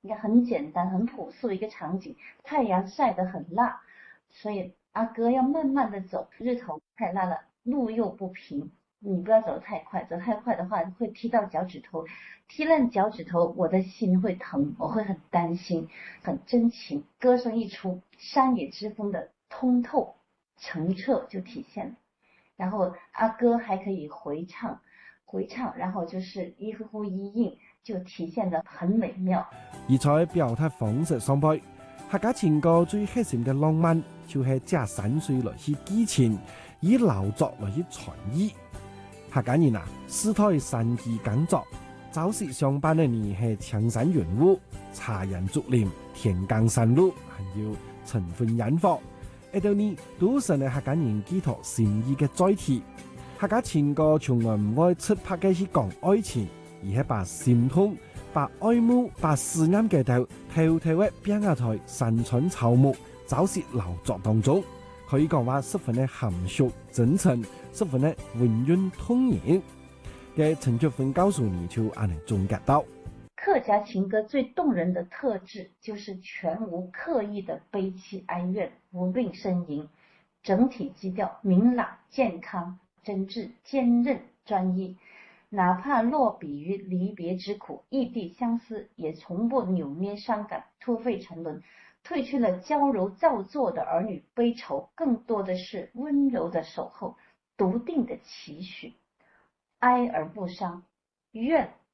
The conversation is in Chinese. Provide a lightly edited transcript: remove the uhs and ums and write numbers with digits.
应该很简单很朴素一个场景，太阳晒得很辣，所以阿哥要慢慢的走，日头太辣了，路又不平，你不要走太快，走太快的话会踢到脚趾头，踢烂脚趾头我的心会疼，我会很担心，很真情。歌声一出，山野之风的通透澄澈就体现了。然后阿哥还可以回唱，然后就是一呼一应，就体现得很美妙。 而在表達方式上邊，客家情歌最核心嘅浪漫，就是借山水來去寄情，以勞作來去傳意。客家人世代山區耕作，早時上班嘅人係青山潤物、茶人竹林、田耕山路，還有晨昏煙火。一到呢，都成係客家人寄託心意嘅載體。客家情歌從來唔會出拍嘅去講愛情，而係把心痛、把愛慕、把思念嘅頭偷偷嘅變壓在山川草木、早時勞作當中。可以講話十分嘅含蓄真誠，十分嘅溫潤通然。嘅陳菊芬告訴你就按嚟總結到。 客家情歌最動人的特質就是全無刻意的悲戚哀怨，無病呻吟，整體基調明朗健康、真摯堅韌專一，哪怕落筆於離別之苦，異地相思，也從不扭捏傷感，突飛沉淪，褪去了嬌柔造作的兒女悲愁，更多的是溫柔的守候，篤定的期許，哀而不傷，怨